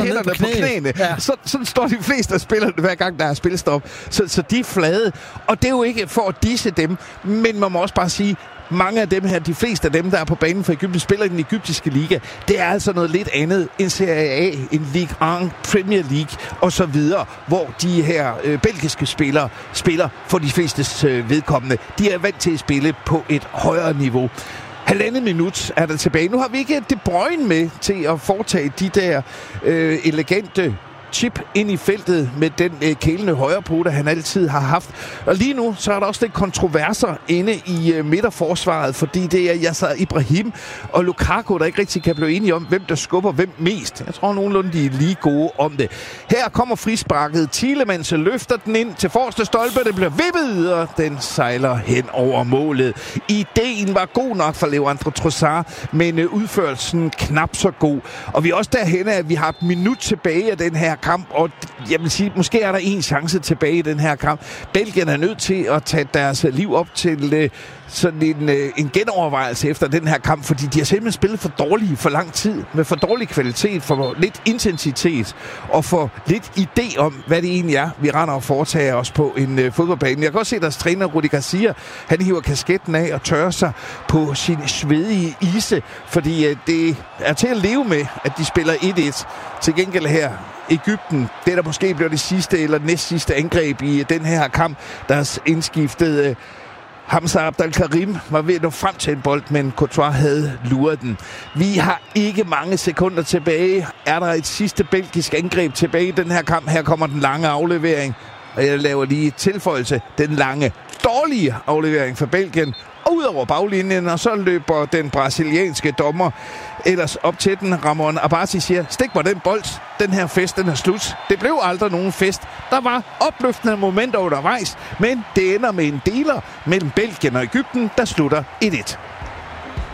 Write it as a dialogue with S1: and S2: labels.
S1: hænderne på knæene. Ja. Sådan står de fleste af spillerne, hver gang der er spilstop. Så de er flade. Og det er jo ikke for at disse dem, men man må også bare sige, mange af dem her, de fleste af dem, der er på banen for Egypten, spiller i den egyptiske liga. Det er altså noget lidt andet end Serie A, en Ligue 1, Premier League og så videre, hvor de her belgiske spillere spiller for de flestes vedkommende. De er vant til at spille på et højere niveau. 1,5 minut er der tilbage. Nu har vi ikke De Bruyne med til at foretage de der elegante chip ind i feltet med den kælende højrepote, han altid har haft. Og lige nu, så er der også lidt kontroverser inde i midterforsvaret, fordi det er Yasser Ibrahim og Lukaku, der ikke rigtig kan blive enige om, hvem der skubber hvem mest. Jeg tror nogenlunde, de er lige gode om det. Her kommer frisparket. Tielemans løfter den ind til forreste stolpe. Det bliver vippet, og den sejler hen over målet. Ideen var god nok for Leandro Trossard, men udførelsen knap så god. Og vi er også derhen, at vi har et minut tilbage af den her kamp, og jeg vil sige, måske er der en chance tilbage i den her kamp. Belgien er nødt til at tage deres liv op til sådan en genovervejelse efter den her kamp, fordi de har simpelthen spillet for dårligt for lang tid, med for dårlig kvalitet, for lidt intensitet, og for lidt idé om, hvad det egentlig er, vi render og foretager os på en fodboldbane. Jeg kan også se, at deres træner, Rudi Garcia, han hiver kasketten af og tørrer sig på sin svedige ise, fordi det er til at leve med, at de spiller 1-1. Til gengæld her, Egypten, det der måske bliver det sidste eller næst sidste angreb i den her kamp, deres indskiftede Hamza Abdelkarim var ved at nå frem til en bold, men Courtois havde luret den. Vi har ikke mange sekunder tilbage. Er der et sidste belgisk angreb tilbage i den her kamp? Her kommer den lange aflevering, og jeg laver lige tilføjelse. Den lange, dårlige aflevering for Belgien. Og ud over baglinjen, og så løber den brasilianske dommer ellers op til den. Ramon Abasi siger, stik mig den bold. Den her fest, den er slut. Det blev aldrig nogen fest. Der var opløftende momenter undervejs, men det ender med en deler mellem Belgien og Egypten, der slutter 1-1.